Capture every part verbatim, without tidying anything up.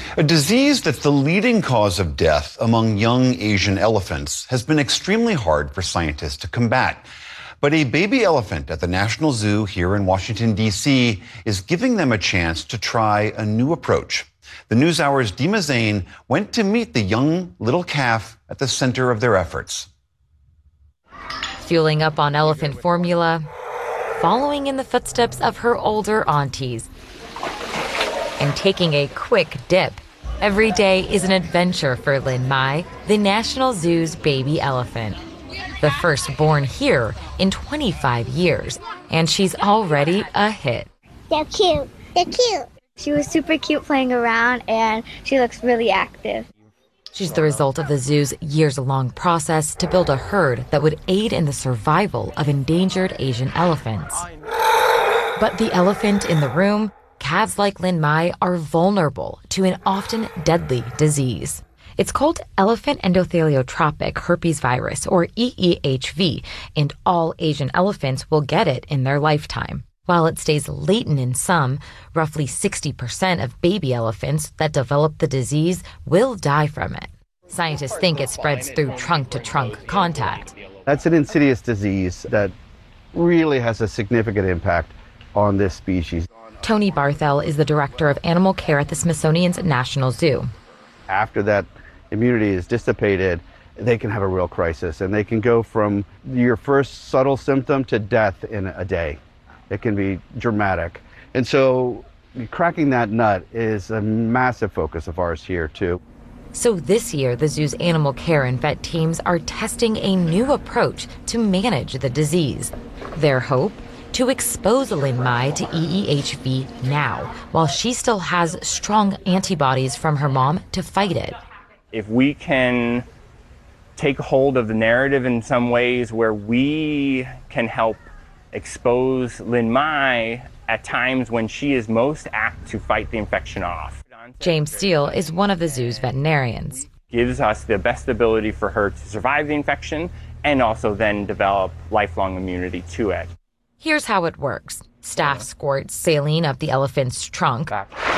A disease that's the leading cause of death among young Asian elephants has been extremely hard for scientists to combat. But a baby elephant at the National Zoo here in Washington, D C is giving them a chance to try a new approach. The NewsHour's Dima Zain went to meet the young little calf at the center of their efforts. Fueling up on elephant formula, following in the footsteps of her older aunties, and taking a quick dip. Every day is an adventure for Lin Mai, the National Zoo's baby elephant. The first born here in twenty-five years, and she's already a hit. They're cute. They're cute. She was super cute playing around, and she looks really active. She's the result of the zoo's years-long process to build a herd that would aid in the survival of endangered Asian elephants. But the elephant in the room, calves like Lin Mai, are vulnerable to an often deadly disease. It's called elephant endotheliotropic herpes virus, or E E H V, and all Asian elephants will get it in their lifetime. While it stays latent in some, roughly sixty percent of baby elephants that develop the disease will die from it. Scientists think it spreads through trunk-to-trunk contact. That's an insidious disease that really has a significant impact on this species. Tony Barthel is the director of animal care at the Smithsonian's National Zoo. After that immunity is dissipated, they can have a real crisis, and they can go from your first subtle symptom to death in a day. It can be dramatic. And so cracking that nut is a massive focus of ours here, too. So this year, the zoo's animal care and vet teams are testing a new approach to manage the disease. Their hope? To expose Lin Mai to E E H V now, while she still has strong antibodies from her mom to fight it. If we can take hold of the narrative in some ways where we can help expose Lin Mai at times when she is most apt to fight the infection off. James Steele is one of the zoo's veterinarians. Gives us the best ability for her to survive the infection and also then develop lifelong immunity to it. Here's how it works. Staff squirts saline up the elephant's trunk.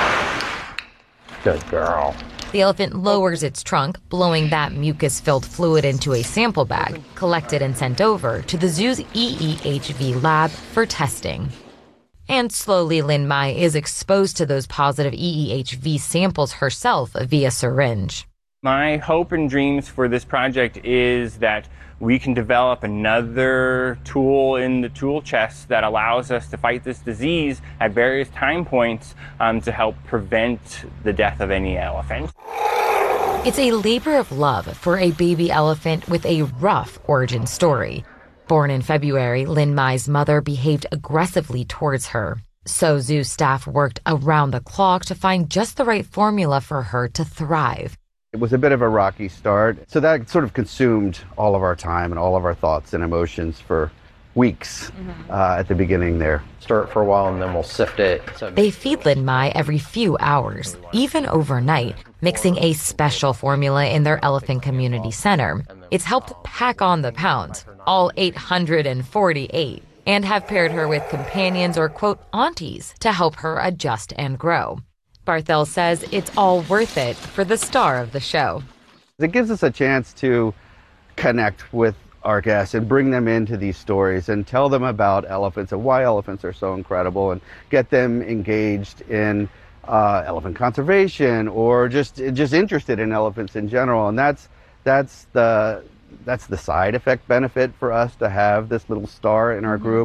Good girl. The elephant lowers its trunk, blowing that mucus-filled fluid into a sample bag, collected and sent over to the zoo's E E H V lab for testing. And slowly, Lin Mai is exposed to those positive E E H V samples herself via syringe. My hope and dreams for this project is that we can develop another tool in the tool chest that allows us to fight this disease at various time points um, to help prevent the death of any elephant. It's a labor of love for a baby elephant with a rough origin story. Born in February, Lin Mai's mother behaved aggressively towards her. So zoo staff worked around the clock to find just the right formula for her to thrive. It was a bit of a rocky start, so that sort of consumed all of our time and all of our thoughts and emotions for weeks mm-hmm. uh, at the beginning there. Stir it for a while and then we'll sift it. So they feed Lin Mai every few hours, even overnight, mixing a special formula in their elephant community center. It's helped pack on the pounds, all eight hundred forty-eight, and have paired her with companions or, quote, aunties to help her adjust and grow. Barthel says it's all worth it for the star of the show. It gives us a chance to connect with our guests and bring them into these stories and tell them about elephants and why elephants are so incredible and get them engaged in uh, elephant conservation or just just interested in elephants in general. And that's that's the that's the side effect benefit for us to have this little star in our group.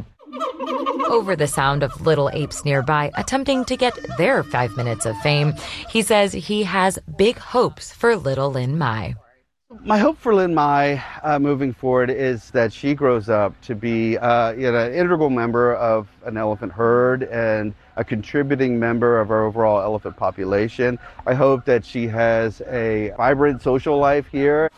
Over the sound of little apes nearby attempting to get their five minutes of fame, he says he has big hopes for little Lin Mai. My hope for Lin Mai uh, moving forward is that she grows up to be uh, you know, an integral member of an elephant herd and a contributing member of our overall elephant population. I hope that she has a vibrant social life here.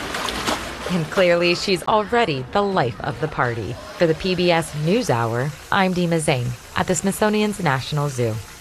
And clearly, she's already the life of the party. For the P B S NewsHour, I'm Dima Zain at the Smithsonian's National Zoo.